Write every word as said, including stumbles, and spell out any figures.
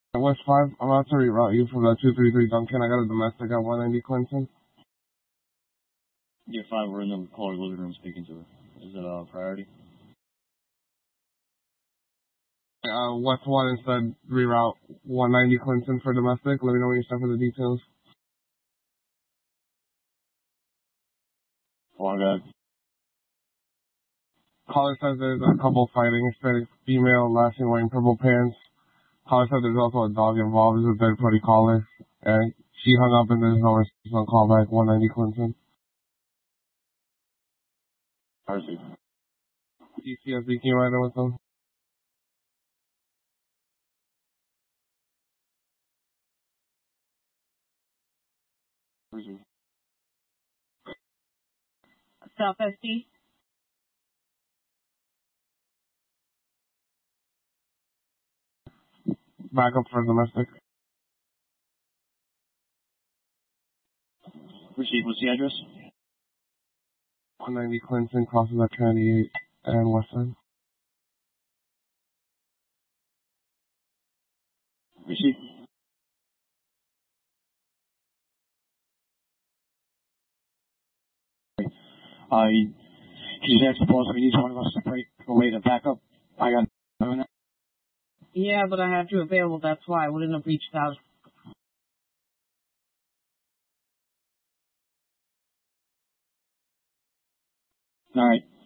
West five, I'm about to reroute you from the two three three Duncan. I got a domestic at one ninety Clinton. Yeah, five, we're in the caller living room speaking to her. Is it a priority? Uh, West one instead, reroute one ninety Clinton for domestic. Let me know when you start for the details. One guy. Caller says there's a couple fighting. Hispanic female, last name wearing purple pants. Caller said there's also a dog involved. There's a third party caller. And she hung up and there's no response on callback, one ninety Clinton. Mercy. D C S D, can you ride in with them? Mercy. South S D. Back up for domestic. Receive, what's the address? one ninety Clinton crosses at Kennedy eight and West End. Receive. Uh, he, he's asked the boss if he needs one of us to break away to back up. I got no. Yeah, but I have you available. That's why I wouldn't have reached out. All right.